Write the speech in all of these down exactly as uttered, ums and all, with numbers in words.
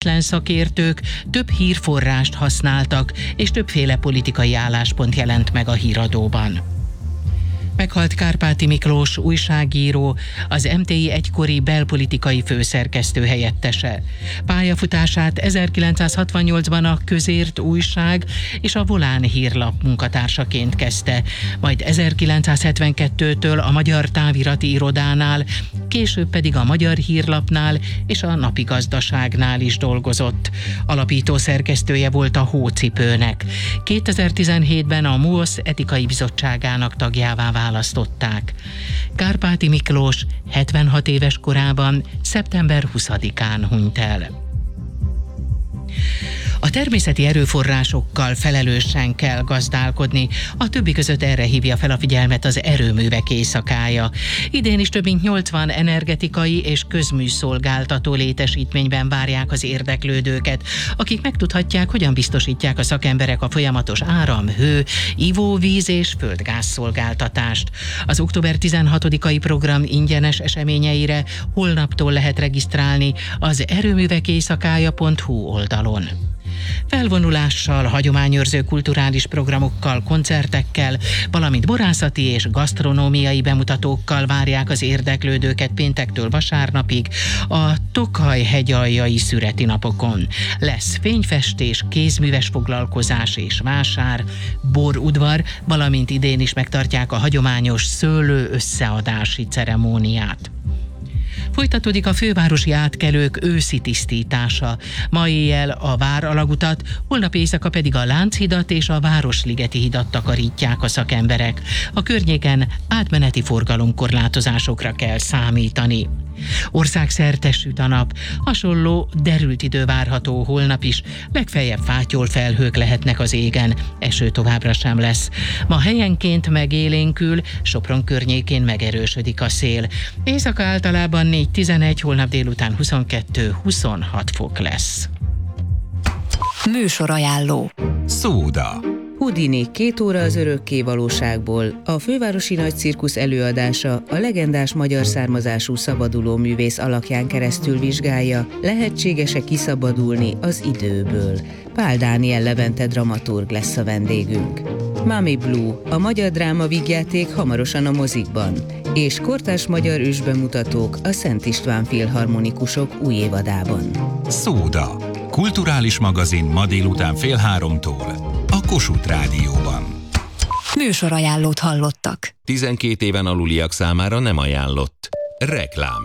független szakértők több hírforrást használtak, és többféle politikai álláspont jelent meg a híradóban. Meghalt Kárpáti Miklós újságíró, az em té i egykori belpolitikai főszerkesztő helyettese. Pályafutását ezerkilencszázhatvannyolcban a Közért újság és a Volán hírlap munkatársaként kezdte, majd ezerkilencszázhetvenkettőtől a Magyar Távirati Irodánál, később pedig a Magyar Hírlapnál és a Napi Gazdaságnál is dolgozott. Alapító szerkesztője volt a Hócipőnek. kétezer-tizenhétben a MUOSZ etikai bizottságának tagjává választották. Kárpáti Miklós hetvenhat éves korában szeptember huszadikán hunyt el. A természeti erőforrásokkal felelősen kell gazdálkodni, a többi között erre hívja fel a figyelmet az Erőművek éjszakája. Idén is több mint nyolcvan energetikai és közműszolgáltató létesítményben várják az érdeklődőket, akik megtudhatják, hogyan biztosítják a szakemberek a folyamatos áram, hő, ivóvíz és földgázszolgáltatást. Az október tizenhatodikai program ingyenes eseményeire holnaptól lehet regisztrálni az erőművek éjszakája pont hu oldalon. Felvonulással, hagyományőrző kulturális programokkal, koncertekkel, valamint borászati és gasztronómiai bemutatókkal várják az érdeklődőket péntektől vasárnapig a Tokaj hegyaljai szüreti napokon. Lesz fényfestés, kézműves foglalkozás és vásár, borudvar, valamint idén is megtartják a hagyományos szőlő összeadási ceremóniát. Folytatódik a fővárosi átkelők őszi tisztítása. Ma éjjel a Váralagutat, holnap éjszaka pedig a Lánchidat és a Városligeti hidat takarítják a szakemberek. A környéken átmeneti forgalomkorlátozásokra kell számítani. Országszerte süt a nap, hasonló derült idő várható holnap is, legfeljebb fátyol felhők lehetnek az égen, eső továbbra sem lesz. Ma helyenként megélénkül, Sopron környékén megerősödik a szél. Éjszaka általában négy tizenegy, holnap délután huszonkettő huszonhat fok lesz. Műsorajánló. Szóda. Houdini, két óra az örökké valóságból, a fővárosi nagy cirkusz előadása a legendás magyar származású szabaduló művész alakján keresztül vizsgálja, lehetséges-e kiszabadulni az időből. Pál Dániel Levente dramaturg lesz a vendégünk. Mami Blue, a magyar dráma vígjáték hamarosan a mozikban, és kortárs magyar ősbemutatók a Szent István Filharmonikusok új évadában. Szóda. Kulturális magazin ma délután fél háromtól. A Kossuth Rádióban. Műsorajánlót hallottak. tizenkét éven aluliak számára nem ajánlott. Reklám.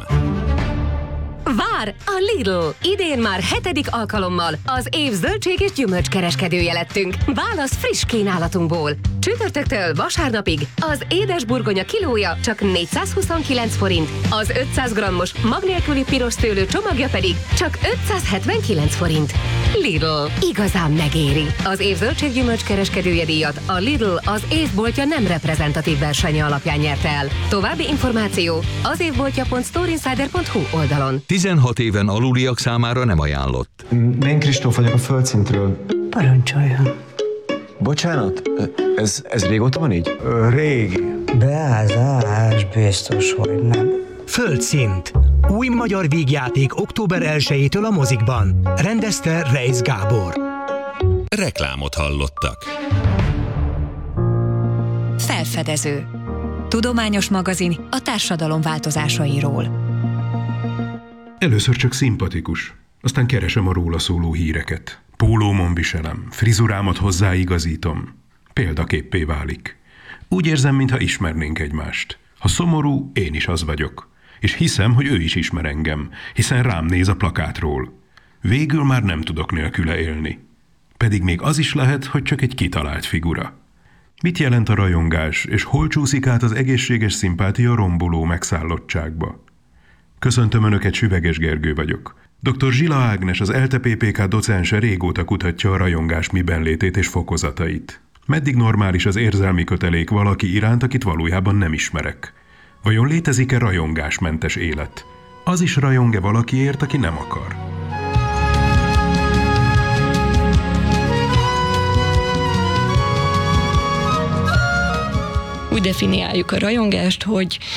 Vár a Lidl! Idén már hetedik alkalommal az év zöldség és gyümölcskereskedője lettünk. Válasz friss kínálatunkból. Csütörtöktől vasárnapig az édes burgonya kilója csak négyszázhuszonkilenc forint, az ötszáz grammos mag nélküli piros szőlő csomagja pedig csak ötszázhetvenkilenc forint. Lidl. Igazán megéri. Az év zöldség gyümölcskereskedője díjat a Lidl az évboltja nem reprezentatív versenye alapján nyerte el. További információ az évboltja pont storeinsider pont hu oldalon. tizenhat éven aluliak számára nem ajánlott. Én Kristóf vagyok a Földszintről. Parancsoljon. Bocsánat, ez, ez régóta van így? Régi. Beázás, biztos, hogy nem. Földszint. Új magyar vígjáték október elsejétől a mozikban. Rendezte Reisz Gábor. Reklámot hallottak. Felfedező. Tudományos magazin a társadalom változásairól. Először csak szimpatikus, aztán keresem a róla szóló híreket. Pólómon viselem, frizurámat hozzáigazítom. Példaképpé válik. Úgy érzem, mintha ismernénk egymást. Ha szomorú, én is az vagyok. És hiszem, hogy ő is ismer engem, hiszen rám néz a plakátról. Végül már nem tudok nélküle élni. Pedig még az is lehet, hogy csak egy kitalált figura. Mit jelent a rajongás, és hol csúszik át az egészséges szimpátia romboló megszállottságba? Köszöntöm Önöket, Süveges Gergő vagyok. doktor Zsila Ágnes, az ELTE pé pé ká docense régóta kutatja a rajongás miben létét és fokozatait. Meddig normális az érzelmi kötelék valaki iránt, akit valójában nem ismerek? Vajon létezik-e rajongásmentes élet? Az is rajong-e valakiért, aki nem akar? Úgy definiáljuk a rajongást, hogy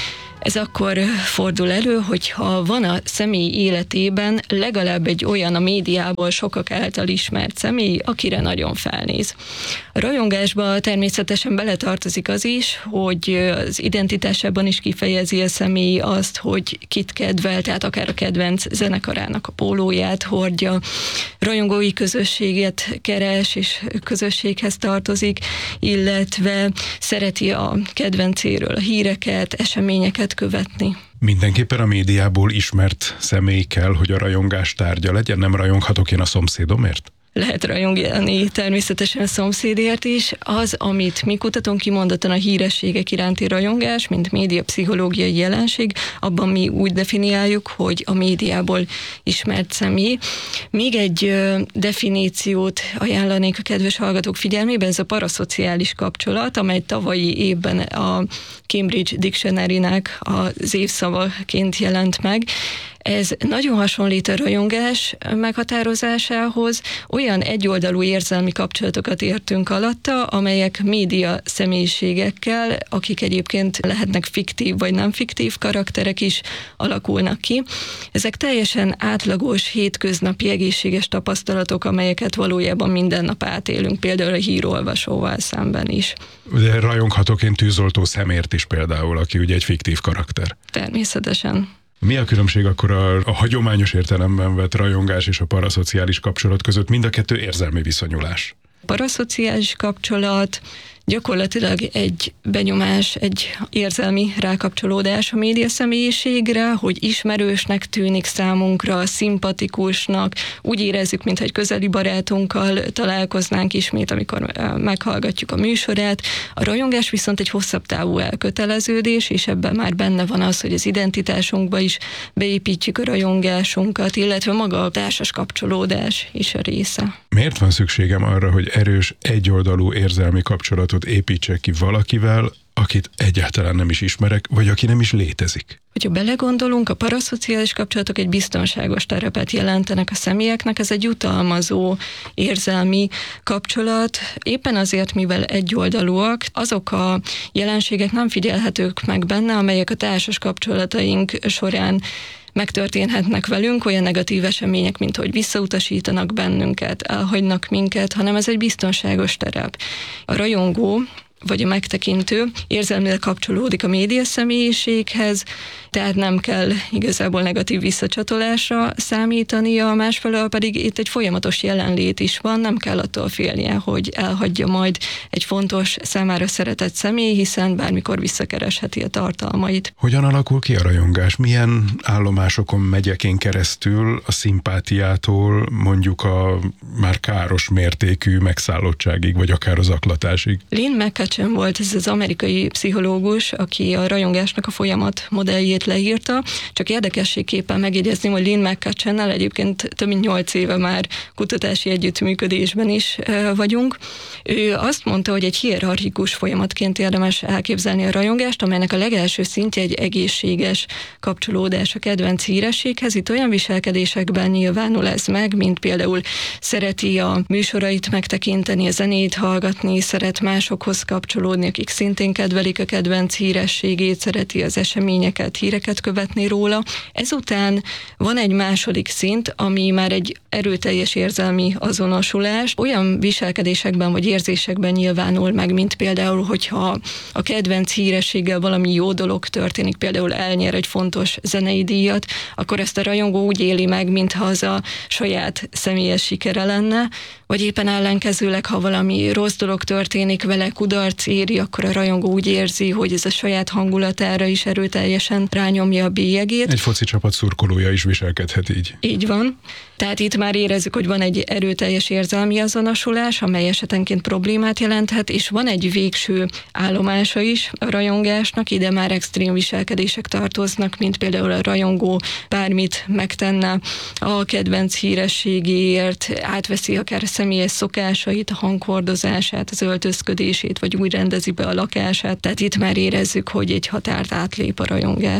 Ez akkor fordul elő, hogyha van a személy életében legalább egy olyan a médiából sokak által ismert személy, akire nagyon felnéz. A rajongásba természetesen beletartozik az is, hogy az identitásában is kifejezi a személy azt, hogy kit kedvel, tehát akár a kedvenc zenekarának a pólóját hordja, rajongói közösséget keres és közösséghez tartozik, illetve szereti a kedvencéről a híreket, eseményeket követni. Mindenképpen a médiából ismert személy kell, hogy a rajongás tárgya legyen? Nem rajonghatok én a szomszédomért? Lehet rajongani természetesen a szomszédért is. Az, amit mi kutatunk, kimondottan a hírességek iránti rajongás, mint médiapszichológiai jelenség, abban mi úgy definiáljuk, hogy a médiából ismert személy. Még egy definíciót ajánlanék a kedves hallgatók figyelmébe, ez a paraszociális kapcsolat, amely tavalyi évben a Cambridge Dictionary-nek az évszavaként jelent meg. Ez nagyon hasonlít a rajongás meghatározásához, olyan egyoldalú érzelmi kapcsolatokat értünk alatta, amelyek média személyiségekkel, akik egyébként lehetnek fiktív vagy nem fiktív karakterek is, alakulnak ki. Ezek teljesen átlagos, hétköznapi egészséges tapasztalatok, amelyeket valójában minden nap átélünk, például a hírolvasóval szemben is. De rajonghatok én tűzoltó szemért is például, aki ugye egy fiktív karakter. Természetesen. Mi a különbség akkor a, a hagyományos értelemben vett rajongás és a paraszociális kapcsolat között? Mind a kettő érzelmi viszonyulás. Paraszociális kapcsolat gyakorlatilag egy benyomás, egy érzelmi rákapcsolódás a média személyiségre, hogy ismerősnek tűnik számunkra, szimpatikusnak, úgy érezzük, mintha egy közeli barátunkkal találkoznánk ismét, amikor meghallgatjuk a műsorát. A rajongás viszont egy hosszabb távú elköteleződés, és ebben már benne van az, hogy az identitásunkba is beépítjük a rajongásunkat, illetve maga a társas kapcsolódás is a része. Miért van szükségem arra, hogy erős, egyoldalú érzelmi kapcsolatot építsek ki valakivel, akit egyáltalán nem is ismerek, vagy aki nem is létezik? Hogyha belegondolunk, a paraszociális kapcsolatok egy biztonságos terepet jelentenek a személyeknek, ez egy jutalmazó érzelmi kapcsolat. Éppen azért, mivel egyoldalúak, azok a jelenségek nem figyelhetők meg benne, amelyek a társas kapcsolataink során megtörténhetnek velünk, olyan negatív események, mint hogy visszautasítanak bennünket, elhagynak minket, hanem ez egy biztonságos terep. A rajongó vagy a megtekintő érzelmileg kapcsolódik a média személyiséghez, tehát nem kell igazából negatív visszacsatolásra számítania, másfelől pedig itt egy folyamatos jelenlét is van, nem kell attól félnie, hogy elhagyja majd egy fontos, számára szeretett személy, hiszen bármikor visszakeresheti a tartalmait. Hogyan alakul ki a rajongás? Milyen állomásokon megyek én keresztül a szimpátiától, mondjuk a már káros mértékű megszállottságig, vagy akár az zaklatásig? Lynn McCutcheon volt ez az amerikai pszichológus, aki a rajongásnak a folyamat modelljét leírta. Csak érdekességképpen megjegyezném, hogy Lynn McCutcheonnal egyébként több mint nyolc éve már kutatási együttműködésben is vagyunk. Ő azt mondta, hogy egy hierarchikus folyamatként érdemes elképzelni a rajongást, amelynek a legelső szintje egy egészséges kapcsolódás a kedvenc hírességhez. Itt olyan viselkedésekben nyilvánul ez meg, mint például szereti a műsorait megtekinteni, a zenét hallgatni, szeret másokhoz kapcsolódni, akik szintén kedvelik a kedvenc hírességét, szereti az eseményeket, híreket követni róla. Ezután van egy második szint, ami már egy erőteljes érzelmi azonosulás. Olyan viselkedésekben vagy érzésekben nyilvánul meg, mint például, hogyha a kedvenc hírességgel valami jó dolog történik, például elnyer egy fontos zenei díjat, akkor ezt a rajongó úgy éli meg, mintha az a saját személyes sikere lenne, vagy éppen ellenkezőleg, ha valami rossz dolog történik vele, kudarc éri, akkor a rajongó úgy érzi, hogy ez a saját hangulatára is erőteljesen rányomja a bélyegét. Egy foci csapat szurkolója is viselkedhet így. Így van. Tehát itt már érezzük, hogy van egy erőteljes érzelmi azonosulás, amely esetenként problémát jelenthet, és van egy végső állomása is a rajongásnak, ide már extrém viselkedések tartoznak, mint például a rajongó bármit megtenne a kedvenc hírességéért, átveszi akár a személyes szokásait, a hanghordozását, az öltözködését, vagy úgy rendezi be a lakását. Tehát itt már érezzük, hogy egy határt átlép a rajongás.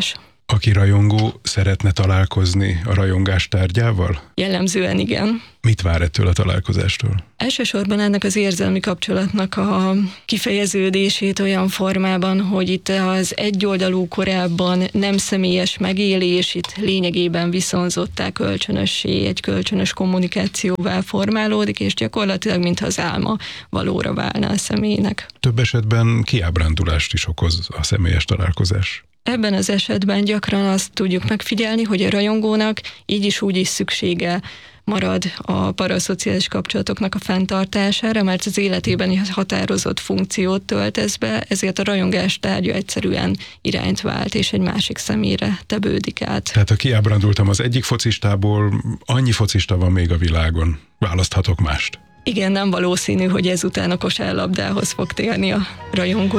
Aki rajongó, szeretne találkozni a rajongás tárgyával? Jellemzően igen. Mit vár ettől a találkozástól? Elsősorban ennek az érzelmi kapcsolatnak a kifejeződését olyan formában, hogy itt az egyoldalú korábban nem személyes megélés, itt lényegében viszonzottá kölcsönössé, egy kölcsönös kommunikációvá formálódik, és gyakorlatilag mintha az álma valóra válna a személynek. Több esetben kiábrándulást is okoz a személyes találkozás. Ebben az esetben gyakran azt tudjuk megfigyelni, hogy a rajongónak így is úgy is szüksége marad a paraszociális kapcsolatoknak a fenntartására, mert az életében határozott funkciót töltesz be, ezért a rajongás tárgya egyszerűen irányt vált, és egy másik személyre tevődik át. Tehát ha kiábrándultam az egyik focistából, annyi focista van még a világon. Választhatok mást. Igen, nem valószínű, hogy ezután a kosárlabdához fog térni a rajongó.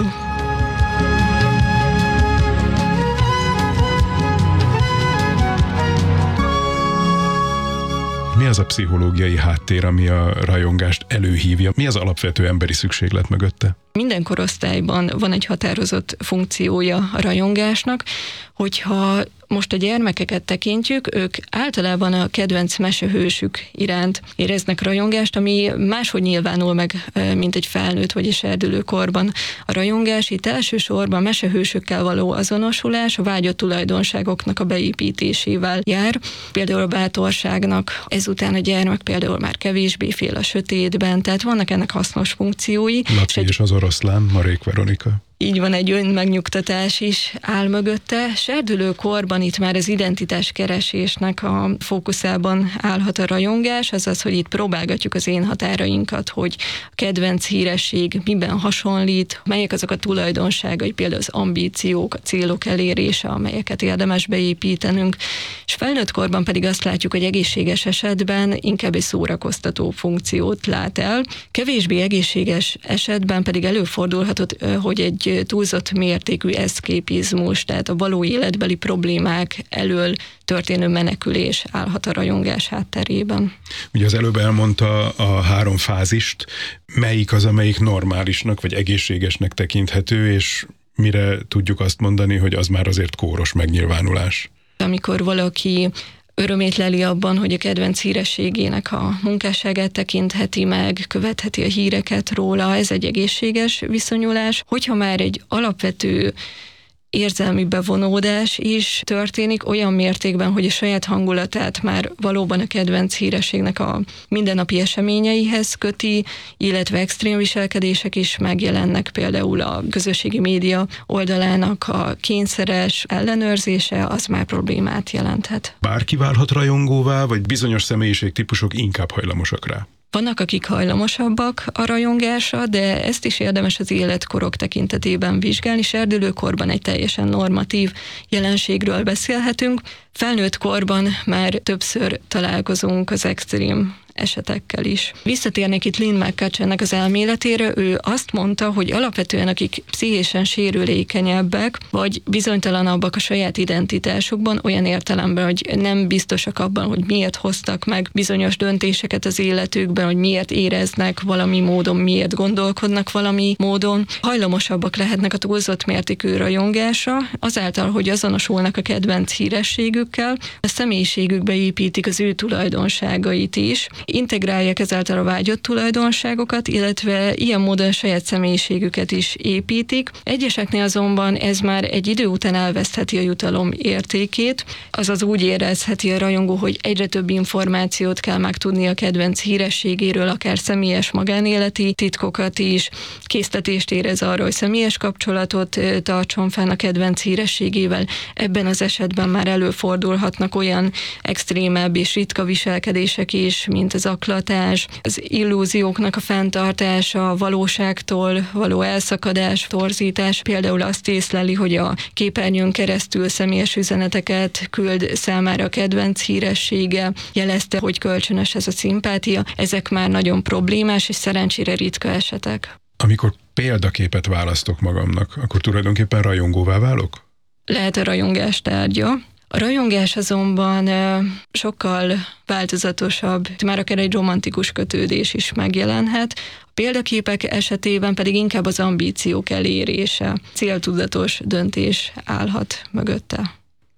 Mi az a pszichológiai háttér, ami a rajongást előhívja? Mi az alapvető emberi szükséglet mögötte? Minden korosztályban van egy határozott funkciója a rajongásnak, hogyha most a gyermekeket tekintjük, ők általában a kedvenc mesehősük iránt éreznek rajongást, ami máshogy nyilvánul meg, mint egy felnőtt vagy egy serdülőkorban. A rajongás itt elsősorban mesehősökkel való azonosulás, a vágyott tulajdonságoknak a beépítésével jár, például a bátorságnak, ezután a gyermek például már kevésbé fél a sötétben, tehát vannak ennek hasznos funkciói. Laci és az oroszlán, Marék Veronika. Így van, egy önmegnyugtatás is áll mögötte. Serdülőkorban itt már az identitás keresésnek a fókuszában állhat a rajongás, azaz, hogy itt próbálgatjuk az én határainkat, hogy a kedvenc híresség miben hasonlít, melyek azok a tulajdonságai, például az ambíciók, a célok elérése, amelyeket érdemes beépítenünk. És felnőtt korban pedig azt látjuk, hogy egészséges esetben inkább egy szórakoztató funkciót lát el. Kevésbé egészséges esetben pedig előfordulhatott, hogy egy túlzott mértékű eszképizmus, tehát a való életbeli problémák elől történő menekülés állhat a rajongás hátterében. Ugye az előbb elmondta a három fázist, melyik az, amelyik normálisnak vagy egészségesnek tekinthető, és mire tudjuk azt mondani, hogy az már azért kóros megnyilvánulás. Amikor valaki örömét leli abban, hogy a kedvenc hírességének a munkásságát tekintheti meg, követheti a híreket róla, ez egy egészséges viszonyulás. Hogyha már egy alapvető érzelmi bevonódás is történik olyan mértékben, hogy a saját hangulatát már valóban a kedvenc hírességnek a mindennapi eseményeihez köti, illetve extrém viselkedések is megjelennek, például a közösségi média oldalának a kényszeres ellenőrzése, az már problémát jelenthet. Bárki válhat rajongóvá, vagy bizonyos személyiségtípusok inkább hajlamosak rá? Vannak, akik hajlamosabbak a rajongásra, de ezt is érdemes az életkorok tekintetében vizsgálni. Serdülőkorban egy teljesen normatív jelenségről beszélhetünk. Felnőtt korban már többször találkozunk az extrém esetekkel is. Visszatérnék itt Lynn McCutcheonnek az elméletére, ő azt mondta, hogy alapvetően akik pszichésen sérülékenyebbek, vagy bizonytalanabbak a saját identitásukban, olyan értelemben, hogy nem biztosak abban, hogy miért hoztak meg bizonyos döntéseket az életükben, hogy miért éreznek valami módon, miért gondolkodnak valami módon, hajlamosabbak lehetnek a túlzott mértékű rajongásra, azáltal, hogy azonosulnak a kedvenc hírességükkel, a személyiségükbe építik az ő tulajdonságait is, integrálják ezáltal a vágyott tulajdonságokat, illetve ilyen módon saját személyiségüket is építik. Egyeseknél azonban ez már egy idő után elvesztheti a jutalom értékét, azaz úgy érezheti a rajongó, hogy egyre több információt kell megtudni a kedvenc hírességéről, akár személyes magánéleti titkokat is, késztetést érez arra, hogy személyes kapcsolatot tartson fenn a kedvenc hírességével. Ebben az esetben már előfordulhatnak olyan extrémebb és ritka viselkedések is, mint az zaklatás, az illúzióknak a fenntartása, a valóságtól való elszakadás, torzítás. Például azt észleli, hogy a képernyőn keresztül személyes üzeneteket küld számára a kedvenc híressége, jelezte, hogy kölcsönös ez a szimpátia. Ezek már nagyon problémás és szerencsére ritka esetek. Amikor példaképet választok magamnak, akkor tulajdonképpen rajongóvá válok? Lehet a rajongás tárgya. A rajongás azonban sokkal változatosabb, már akár egy romantikus kötődés is megjelenhet. A példaképek esetében pedig inkább az ambíciók elérése, céltudatos döntés állhat mögötte.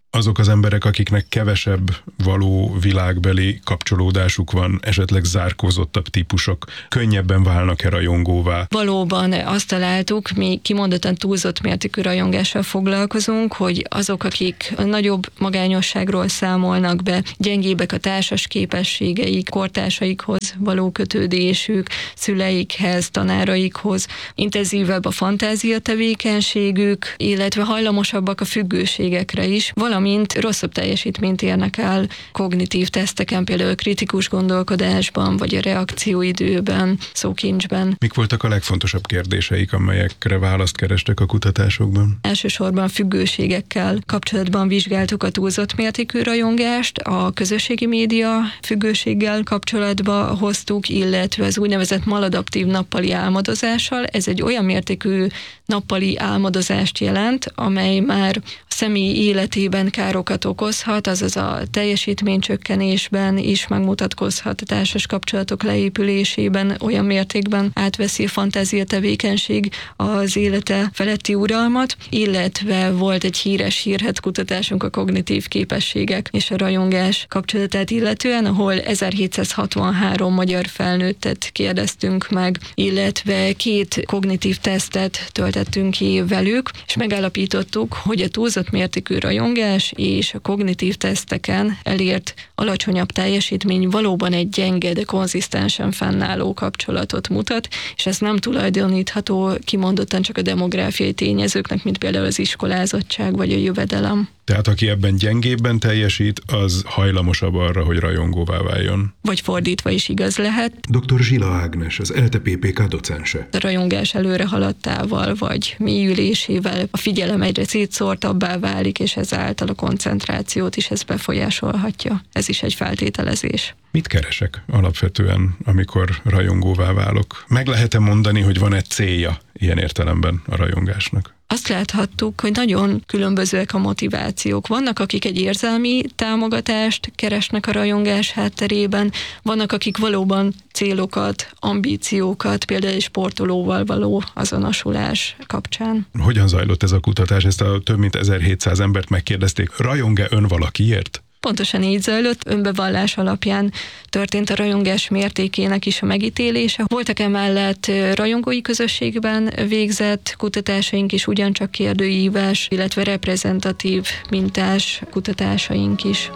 azok az emberek, akiknek kevesebb való világbeli kapcsolódásuk van, esetleg zárkózottabb típusok, könnyebben válnak-e rajongóvá? Valóban azt találtuk, mi kimondottan túlzott mértékű rajongással foglalkozunk, hogy azok, akik a nagyobb magányosságról számolnak be, gyengébbek a társas képességeik, kortársaikhoz való kötődésük, szüleikhez, tanáraikhoz, intenzívebb a fantázia tevékenységük, illetve hajlamosabbak a függőségekre is, valamint rosszabb teljesítményt érnek el kognitív teszteken, például kritikus gondolkodásban, vagy a reakcióidőben, szókincsben. Mik voltak a legfontosabb kérdéseik, amelyekre választ kerestek a kutatásokban? Elsősorban függőségekkel kapcsolatban vizsgáltuk a túlzott mértékű rajongást, a közösségi média függőséggel kapcsolatba hoztuk, illetve az úgynevezett maladaptív nappali álmodozással. Ez egy olyan mértékű nappali álmodozást jelent, amely már a személy életében károkat okozhat, azaz a teljesítménycsökkenésben is megmutatkozhat, a társas kapcsolatok leépülésében olyan mértékben átveszi a fantázia tevékenység az élete feletti uralmat, illetve volt egy híres hírhedt kutatásunk a kognitív képességek és a rajongás kapcsolatát illetően, ahol ezerhétszázhatvanhárom magyar felnőttet kérdeztünk meg, illetve két kognitív tesztet töltettünk ki velük, és megállapítottuk, hogy a túlzott mértékű rajongás és a kognitív teszteken elért alacsonyabb teljesítmény valóban egy gyenge, de konzisztensen fennálló kapcsolatot mutat, és ez nem tulajdonítható kimondottan csak a demográfiai tényezőknek, mint például az iskolázottság vagy a jövedelem. Tehát aki ebben gyengébben teljesít, az hajlamosabb arra, hogy rajongóvá váljon. Vagy fordítva is igaz lehet. doktor Zsila Ágnes, az ELTE pé pé ká docense. A rajongás előre haladtával, vagy mélyülésével a figyelem egyre szétszórtabbá válik, és ezáltal a koncentrációt is ez befolyásolhatja. Ez is egy feltételezés. Mit keresek alapvetően, amikor rajongóvá válok? Meg lehet-e mondani, hogy van egy célja ilyen értelemben a rajongásnak? Azt láthattuk, hogy nagyon különbözőek a motivációk. Vannak, akik egy érzelmi támogatást keresnek a rajongás hátterében, vannak, akik valóban célokat, ambíciókat, például egy sportolóval való azonosulás kapcsán. Hogyan zajlott ez a kutatás? Ezt a több mint ezerhétszáz embert megkérdezték, rajong-e ön valakiért? Pontosan így zajlott, önbevallás alapján történt a rajongás mértékének is a megítélése. Voltak emellett rajongói közösségben végzett kutatásaink is, ugyancsak kérdőívás, illetve reprezentatív mintás kutatásaink is.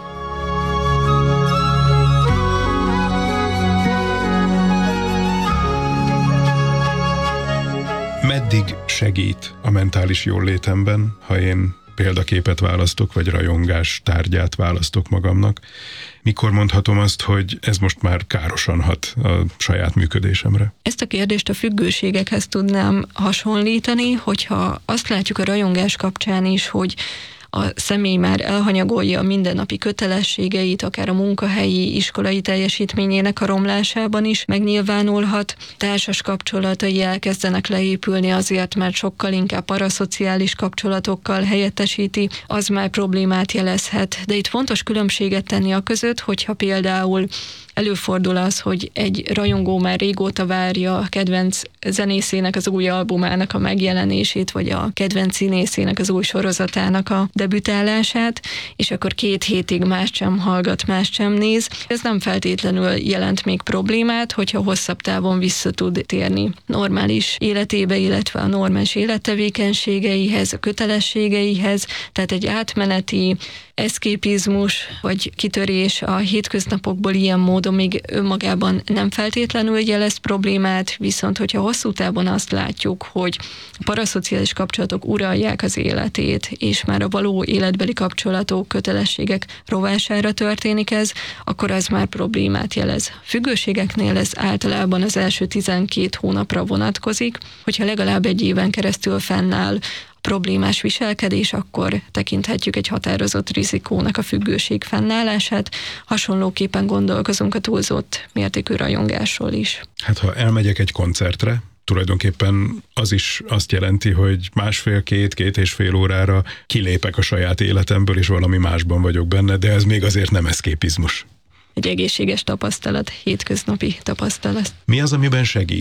Meddig segít a mentális jóllétemben, ha én példaképet választok, vagy rajongás tárgyát választok magamnak? Mikor mondhatom azt, hogy ez most már károsan hat a saját működésemre? Ezt a kérdést a függőségekhez tudnám hasonlítani, hogyha azt látjuk a rajongás kapcsán is, hogy a személy már elhanyagolja a mindennapi kötelességeit, akár a munkahelyi, iskolai teljesítményének a romlásában is megnyilvánulhat. Társas kapcsolatai elkezdenek leépülni azért, mert sokkal inkább paraszociális kapcsolatokkal helyettesíti, az már problémát jelezhet. De itt fontos különbséget tenni a között, hogyha például előfordul az, hogy egy rajongó már régóta várja a kedvenc zenészének az új albumának a megjelenését, vagy a kedvenc színészének az új sorozatának a debütálását, és akkor két hétig mást sem hallgat, mást sem néz. Ez nem feltétlenül jelent még problémát, hogyha hosszabb távon vissza tud térni normális életébe, illetve a normális élettevékenységeihez, a kötelességeihez, tehát egy átmeneti eszképizmus vagy kitörés a hétköznapokból ilyen módon még önmagában nem feltétlenül jelez problémát, viszont hogyha hosszú távon azt látjuk, hogy a paraszociális kapcsolatok uralják az életét, és már a való életbeli kapcsolatok, kötelességek rovására történik ez, akkor az már problémát jelez. Függőségeknél ez általában az első tizenkét hónapra vonatkozik, hogyha legalább egy éven keresztül fennáll problémás viselkedés, akkor tekinthetjük egy határozott rizikónak a függőség fennállását. Hasonlóképpen gondolkozunk a túlzott mértékű rajongásról is. Hát ha elmegyek egy koncertre, tulajdonképpen az is azt jelenti, hogy másfél-két, két és fél órára kilépek a saját életemből, és valami másban vagyok benne, de ez még azért nem eszképizmus. Egy egészséges tapasztalat, hétköznapi tapasztalat. Mi az, amiben segít,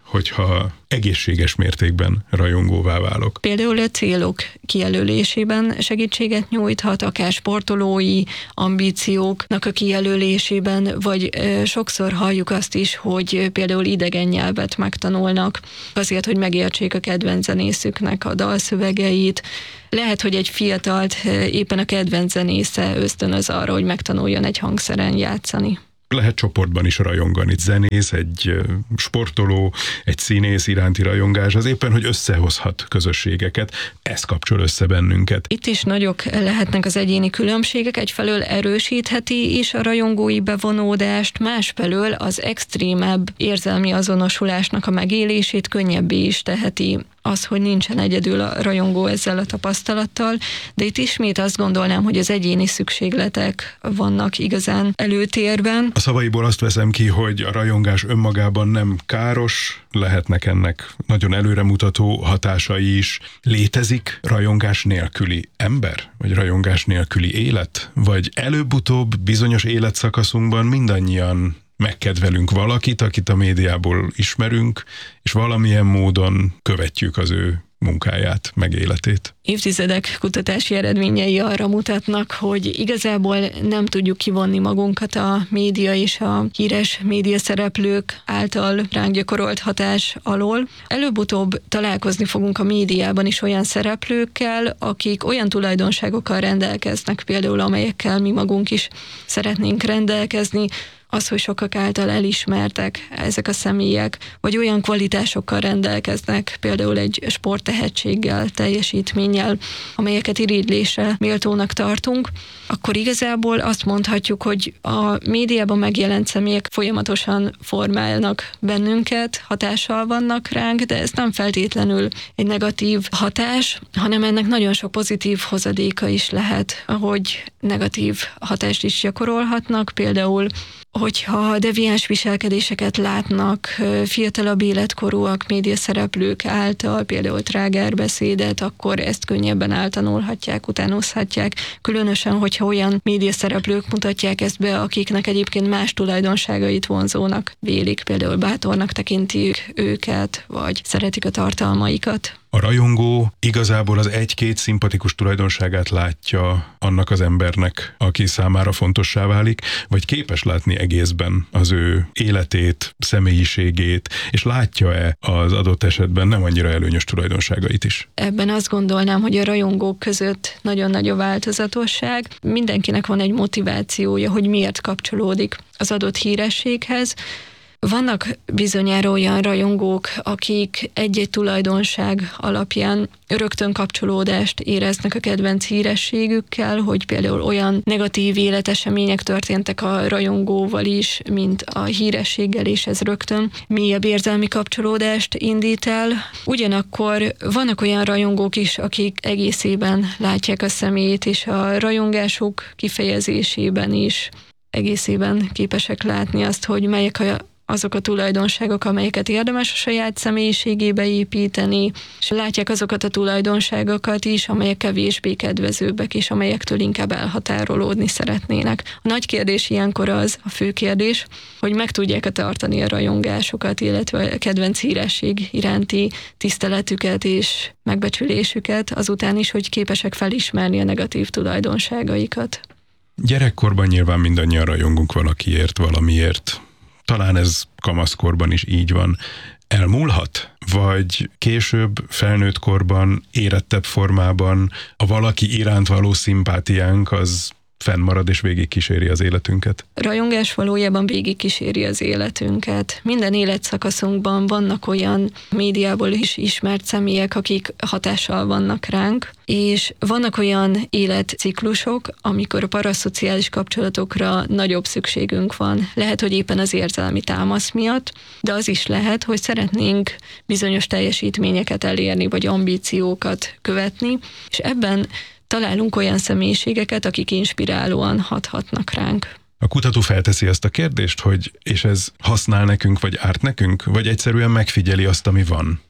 hogyha egészséges mértékben rajongóvá válok? Például a célok kijelölésében segítséget nyújthat, akár sportolói ambícióknak a kijelölésében, vagy e, sokszor halljuk azt is, hogy például idegen nyelvet megtanulnak, azért, hogy megértsék a kedvenc zenészüknek a dalszövegeit. Lehet, hogy egy fiatalt éppen a kedvenc zenésze ösztönöz arra, hogy megtanuljon egy hangszeren játszani. Lehet csoportban is rajongani, zenész, egy sportoló, egy színész iránti rajongás, az éppen, hogy összehozhat közösségeket, ez kapcsol össze bennünket. Itt is nagyok lehetnek az egyéni különbségek, egyfelől erősítheti is a rajongói bevonódást, másfelől az extrémebb érzelmi azonosulásnak a megélését könnyebbé is teheti az, hogy nincsen egyedül a rajongó ezzel a tapasztalattal, de itt ismét azt gondolnám, hogy az egyéni szükségletek vannak igazán előtérben. A szavaiból azt veszem ki, hogy a rajongás önmagában nem káros, lehetnek ennek nagyon előremutató hatásai is. Létezik rajongás nélküli ember? Vagy rajongás nélküli élet? Vagy előbb-utóbb bizonyos életszakaszunkban mindannyian megkedvelünk valakit, akit a médiából ismerünk, és valamilyen módon követjük az ő munkáját, meg életét. Évtizedek kutatási eredményei arra mutatnak, hogy igazából nem tudjuk kivonni magunkat a média és a híres médiaszereplők által ránk gyakorolt hatás alól. Előbb-utóbb találkozni fogunk a médiában is olyan szereplőkkel, akik olyan tulajdonságokkal rendelkeznek, például amelyekkel mi magunk is szeretnénk rendelkezni, az, hogy sokak által elismertek ezek a személyek, vagy olyan kvalitásokkal rendelkeznek, például egy sporttehetséggel, teljesítménnyel, amelyeket irigylésre méltónak tartunk, akkor igazából azt mondhatjuk, hogy a médiában megjelent személyek folyamatosan formálnak bennünket, hatással vannak ránk, de ez nem feltétlenül egy negatív hatás, hanem ennek nagyon sok pozitív hozadéka is lehet, hogy negatív hatást is gyakorolhatnak, például hogyha deviáns viselkedéseket látnak fiatalabb életkorúak, médiaszereplők által, például trágárbeszédet, akkor ezt könnyebben eltanulhatják, utánozhatják, különösen, hogyha olyan médiaszereplők mutatják ezt be, akiknek egyébként más tulajdonságait vonzónak vélik, például bátornak tekintik őket, vagy szeretik a tartalmaikat. A rajongó igazából az egy-két szimpatikus tulajdonságát látja annak az embernek, aki számára fontossá válik, vagy képes látni egészben az ő életét, személyiségét, és látja-e az adott esetben nem annyira előnyös tulajdonságait is? Ebben azt gondolnám, hogy a rajongók között nagyon nagy a változatosság. Mindenkinek van egy motivációja, hogy miért kapcsolódik az adott hírességhez. Vannak bizonyára olyan rajongók, akik egy-egy tulajdonság alapján rögtön kapcsolódást éreznek a kedvenc hírességükkel, hogy például olyan negatív életesemények történtek a rajongóval is, mint a hírességgel, és ez rögtön mélyebb érzelmi kapcsolódást indít el. Ugyanakkor vannak olyan rajongók is, akik egészében látják a személyét, és a rajongásuk kifejezésében is egészében képesek látni azt, hogy melyek a azok a tulajdonságok, amelyeket érdemes a saját személyiségébe építeni, és látják azokat a tulajdonságokat is, amelyek kevésbé kedvezőbbek, és amelyektől inkább elhatárolódni szeretnének. A nagy kérdés ilyenkor az, a fő kérdés, hogy meg tudják-e tartani a rajongásokat, illetve a kedvenc híresség iránti tiszteletüket és megbecsülésüket, azután is, hogy képesek felismerni a negatív tulajdonságaikat. Gyerekkorban nyilván mindannyian rajongunk valakiért, valamiért. Talán ez kamaszkorban is így van. Elmúlhat? Vagy később, felnőtt korban, érettebb formában a valaki iránt való szimpátiánk az fennmarad és végigkíséri az életünket? Rajongás valójában végigkíséri az életünket. Minden életszakaszunkban vannak olyan médiából is ismert személyek, akik hatással vannak ránk, és vannak olyan életciklusok, amikor a paraszociális kapcsolatokra nagyobb szükségünk van. Lehet, hogy éppen az érzelmi támasz miatt, de az is lehet, hogy szeretnénk bizonyos teljesítményeket elérni, vagy ambíciókat követni, és ebben találunk olyan személyiségeket, akik inspirálóan hathatnak ránk. A kutató felteszi ezt a kérdést, hogy és ez használ nekünk, vagy árt nekünk, vagy egyszerűen megfigyeli azt, ami van?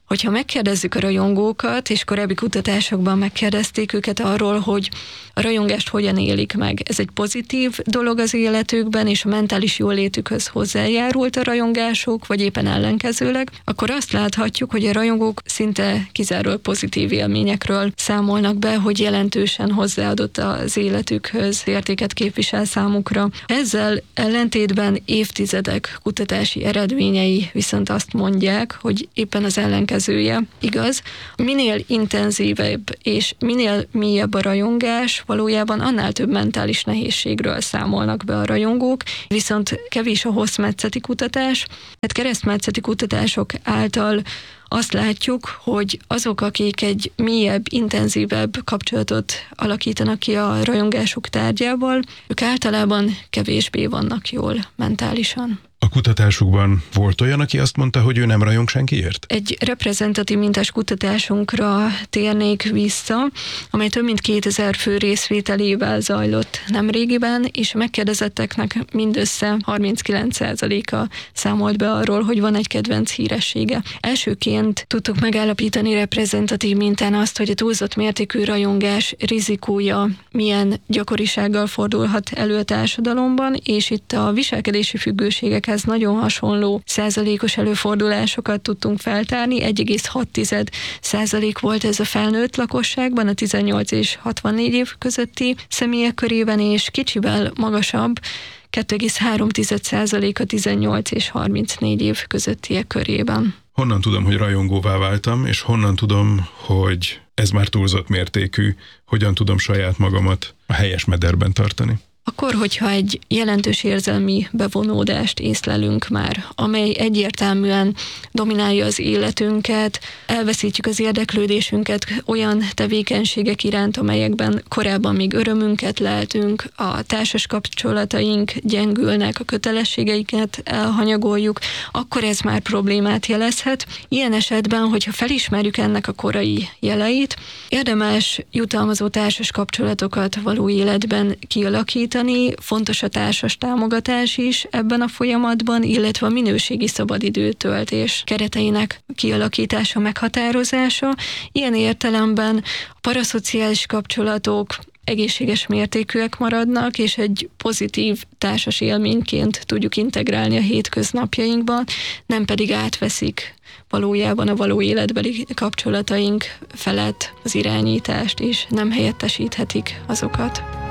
Hogyha megkérdezzük a rajongókat, és korábbi kutatásokban megkérdezték őket arról, hogy a rajongást hogyan élik meg. Ez egy pozitív dolog az életükben, és a mentális jólétükhöz hozzájárult a rajongásuk, vagy éppen ellenkezőleg, akkor azt láthatjuk, hogy a rajongók szinte kizárólag pozitív élményekről számolnak be, hogy jelentősen hozzáadott az életükhöz, értéket képvisel számukra. Ezzel ellentétben évtizedek kutatási eredményei viszont azt mondják, hogy éppen az ellenkezője igaz. Minél intenzívebb és minél mélyebb a rajongás, valójában annál több mentális nehézségről számolnak be a rajongók, viszont kevés a hosszmetszeti kutatás. Tehát keresztmetszeti kutatások által azt látjuk, hogy azok, akik egy mélyebb, intenzívebb kapcsolatot alakítanak ki a rajongásuk tárgyával, ők általában kevésbé vannak jól mentálisan. A kutatásukban volt olyan, aki azt mondta, hogy ő nem rajong senkiért? Egy reprezentatív mintás kutatásunkra térnék vissza, amely több mint kétezer fő részvételével zajlott nemrégiben, és a megkérdezetteknek mindössze harminckilenc százaléka számolt be arról, hogy van egy kedvenc híressége. Elsőként tudtuk megállapítani reprezentatív mintán azt, hogy a túlzott mértékű rajongás rizikója milyen gyakorisággal fordulhat elő a társadalomban, és itt a viselkedési függőségek ez nagyon hasonló százalékos előfordulásokat tudtunk feltárni, egy egész hat százalék volt ez a felnőtt lakosságban, a tizennyolc és hatvannégy év közötti személyek körében, és kicsivel magasabb, kettő egész három százalék a tizennyolc és harmincnégy év közöttiek körében. Honnan tudom, hogy rajongóvá váltam, és honnan tudom, hogy ez már túlzott mértékű, hogyan tudom saját magamat a helyes mederben tartani? Akkor, hogyha egy jelentős érzelmi bevonódást észlelünk már, amely egyértelműen dominálja az életünket, elveszítjük az érdeklődésünket olyan tevékenységek iránt, amelyekben korábban még örömünket leltünk, a társas kapcsolataink gyengülnek, a kötelességeiket elhanyagoljuk, akkor ez már problémát jelezhet. Ilyen esetben, hogyha felismerjük ennek a korai jeleit, érdemes jutalmazó társas kapcsolatokat való életben kialakítani. Fontos a társas támogatás is ebben a folyamatban, illetve a minőségi szabadidőtöltés kereteinek kialakítása, meghatározása. Ilyen értelemben a paraszociális kapcsolatok egészséges mértékűek maradnak, és egy pozitív társas élményként tudjuk integrálni a hétköznapjainkban, nem pedig átveszik valójában a való életbeli kapcsolataink felett az irányítást, és nem helyettesíthetik azokat.